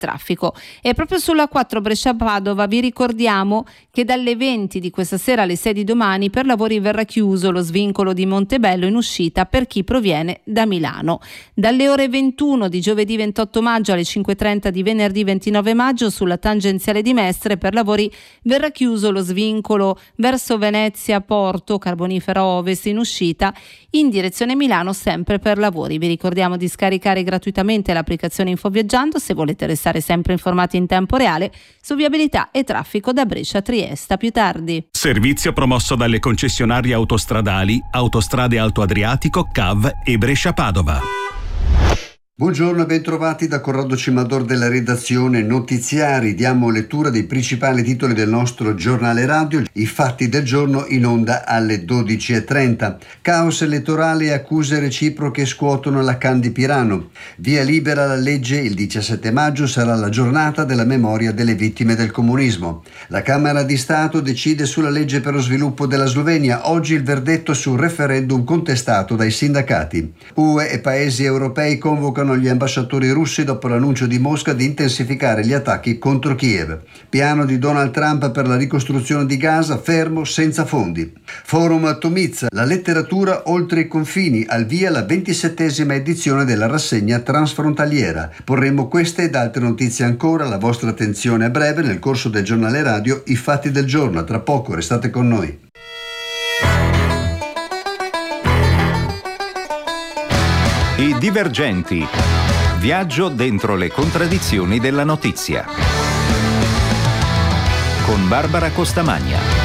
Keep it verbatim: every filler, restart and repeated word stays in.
traffico. E proprio sulla quattro Brescia-Padova vi ricordiamo che dalle venti di questa sera alle sei di domani per lavori verrà chiuso lo svincolo di Montebello in uscita per chi proviene da Milano. Dalle ore ventuno di giovedì ventotto maggio alle cinque e trenta di venerdì ventinove maggio sulla tangenziale di Mestre per lavori verrà chiuso lo svincolo verso Venezia Porto Carbonifera Ovest in uscita in direzione Milano sempre per lavori. Vi ricordiamo di scaricare gratuitamente l'applicazione Infoviaggiando se volete restare sempre informati in tempo reale su viabilità e traffico da Brescia a Trieste. A più tardi. Servizio promosso dalle concessionarie autostradali Autostrade Alto Adriatico, C A V e Brescia Padova. Buongiorno e bentrovati da Corrado Cimador della redazione Notiziari. Diamo lettura dei principali titoli del nostro giornale radio. I fatti del giorno in onda alle dodici e trenta. Caos elettorale e accuse reciproche scuotono la Can di Pirano. Via libera la legge, il diciassette maggio sarà la giornata della memoria delle vittime del comunismo. La Camera di Stato decide sulla legge per lo sviluppo della Slovenia. Oggi il verdetto sul referendum contestato dai sindacati. U E e paesi europei convocano gli ambasciatori russi dopo l'annuncio di Mosca di intensificare gli attacchi contro Kiev. Piano di Donald Trump per la ricostruzione di Gaza fermo senza fondi. Forum Tomizza, la letteratura oltre i confini, al via la ventisettesima edizione della rassegna transfrontaliera. Porremo queste ed altre notizie ancora alla vostra attenzione a breve nel corso del giornale radio I Fatti del Giorno. Tra poco restate con noi. I Divergenti. Viaggio dentro le contraddizioni della notizia. Con Barbara Costamagna.